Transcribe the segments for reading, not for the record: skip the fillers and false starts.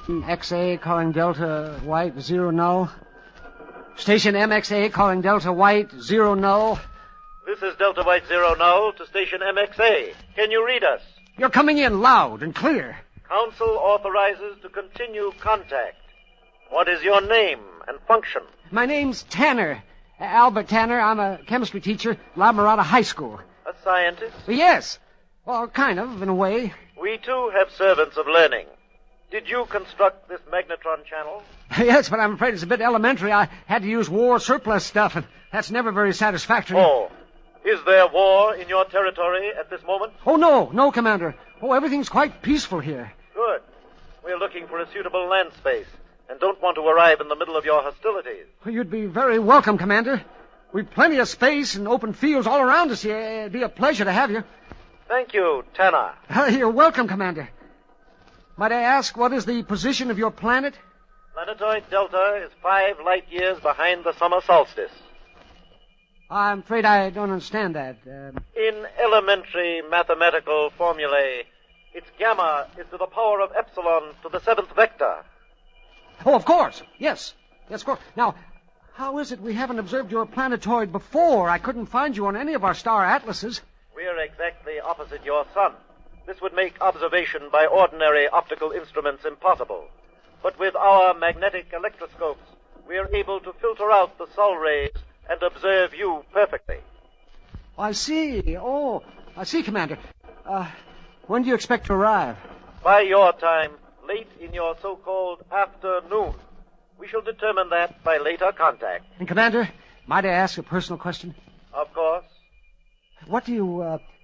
XA calling Delta White, 0 null. Station MXA calling Delta White, 0 null. This is Delta White 0 null to station MXA. Can you read us? You're coming in loud and clear. Council authorizes to continue contact. What is your name and function? My name's Tanner. Albert Tanner. I'm a chemistry teacher, La Mirada High School. A scientist? Yes. Well, kind of, in a way. We, too, have servants of learning. Did you construct this magnetron channel? Yes, but I'm afraid it's a bit elementary. I had to use war surplus stuff, and that's never very satisfactory. Oh. Is there war in your territory at this moment? Oh, no, Commander. Oh, everything's quite peaceful here. Good. We're looking for a suitable land space and don't want to arrive in the middle of your hostilities. Well, you'd be very welcome, Commander. We've plenty of space and open fields all around us here. It'd be a pleasure to have you. Thank you, Tanner. You're welcome, Commander. Might I ask, what is the position of your planet? Planetoid Delta is 5 light years behind the summer solstice. I'm afraid I don't understand that. In elementary mathematical formulae, its gamma is to the power of epsilon to the 7th vector. Oh, of course. Yes, of course. Now, how is it we haven't observed your planetoid before? I couldn't find you on any of our star atlases. We're exactly opposite your sun. This would make observation by ordinary optical instruments impossible. But with our magnetic electroscopes, we're able to filter out the Sol rays and observe you perfectly. I see. Oh, I see, Commander. When do you expect to arrive? By your time, late in your so-called afternoon. We shall determine that by later contact. And, Commander, might I ask a personal question? Of course. What do you,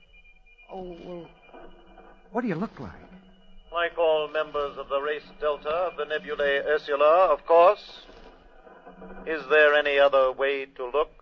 what do you look like? Like all members of the race Delta of the nebulae Ursula, of course. Is there any other way to look?